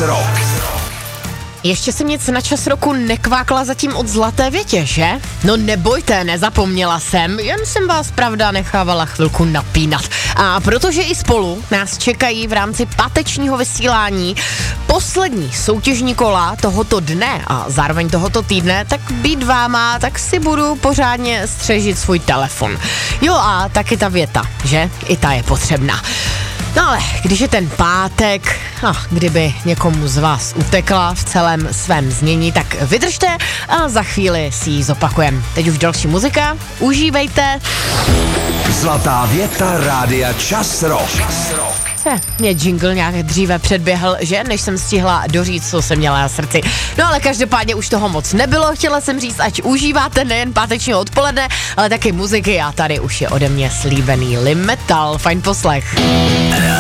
Rock. Ještě jsem nic na čas roku nekvákla zatím od Zlaté Větě, že? No nebojte, nezapomněla jsem, jen jsem vás pravda nechávala chvilku napínat. A protože i spolu nás čekají v rámci pátečního vysílání poslední soutěžní kola tohoto dne a zároveň tohoto týdne, tak být váma, tak si budu pořádně střežit svůj telefon. Jo a taky ta věta, že? I ta je potřebná. No ale když je ten pátek, kdyby někomu z vás utekla v celém svém znění, tak vydržte a za chvíli si ji zopakujem. Teď už další muzika, užívejte. Zlatá věta rádia Čas Rock. Mě jingle nějak dříve předběhl, že? Než jsem stihla doříct, co jsem měla na srdci. No ale každopádně už toho moc nebylo, chtěla jsem říct, ať užíváte nejen pátečního odpoledne, ale taky muziky a tady už je ode mě slíbený Lim Metal. Fajn poslech.